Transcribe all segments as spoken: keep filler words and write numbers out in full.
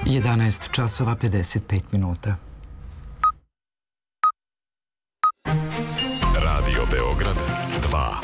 jedanaest časova pedeset pet minuta. Radio Beograd dva.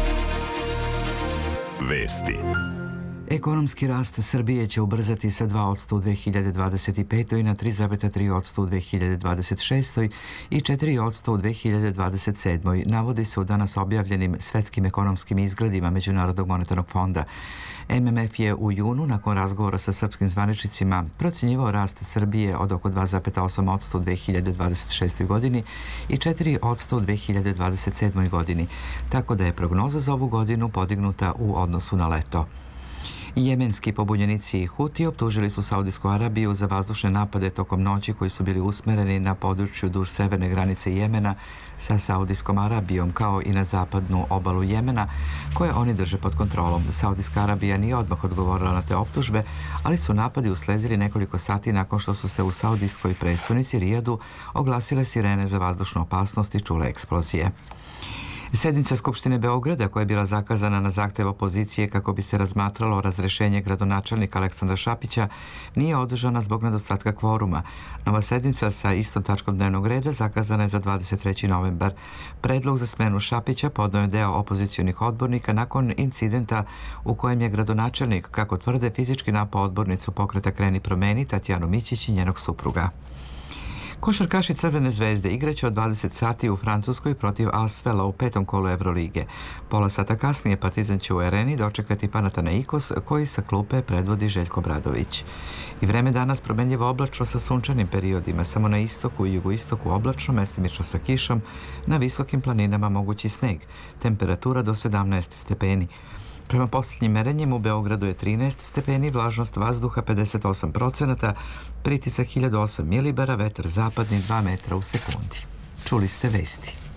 Vesti. Ekonomski rast Srbije će ubrzati sa dva posto u dve hiljade dvadeset petoj na tri zarez tri posto u dve hiljade dvadeset šestoj i četiri posto u dve hiljade dvadeset sedmoj, navodi se u danas objavljenim svetskim ekonomskim izgledima Međunarodnog monetarnog fonda. M M F je u junu, nakon razgovora sa srpskim zvaničnicima, procjenjivao rast Srbije od oko dva zarez osam posto u dve hiljade dvadeset šestoj godini i četiri posto u dve hiljade dvadeset sedmoj godini, tako da je prognoza za ovu godinu podignuta u odnosu na leto. Jemenski pobunjenici i Huti optužili su Saudijsku Arabiju za vazdušne napade tokom noći koji su bili usmereni na području duž severne granice Jemena sa Saudijskom Arabijom, kao i na zapadnu obalu Jemena, koje oni drže pod kontrolom. Saudijska Arabija nije odmah odgovorila na te optužbe, ali su napadi usledili nekoliko sati nakon što su se u saudijskoj prestonici Rijadu oglasile sirene za vazdušnu opasnost i čule eksplozije. Sednica Skupštine Beograda, koja je bila zakazana na zahtev opozicije kako bi se razmatralo razrešenje gradonačelnika Aleksandra Šapića, nije održana zbog nedostatka kvoruma. Nova sednica sa istom tačkom dnevnog reda zakazana je za dvadeset treći novembar. Predlog za smenu Šapića podneo je deo opozicionih odbornika nakon incidenta u kojem je gradonačelnik, kako tvrde, fizički napao odbornicu pokreta Kreni promeni Tatjanu Mićić i njenog supruga. Košarkaši Crvene zvezde igraće od dvadeset sati u Francuskoj protiv Asvela u petom kolu Evrolige. Pola sata kasnije Partizan će u Areni dočekati Panathinaikos, koji sa klupe predvodi Željko Obradović. I vreme danas promenljivo oblačno sa sunčanim periodima, samo na istoku i jugoistoku oblačno, mestimično sa kišom, na visokim planinama mogući sneg. Temperatura do sedamnaest stepeni. Prema posljednjim merenjima u Beogradu je trinaest stepeni, vlažnost vazduha pedeset osam procenata, pritisak hiljadu osam milibara, vetar zapadni dva metra u sekundi. Čuli ste vesti.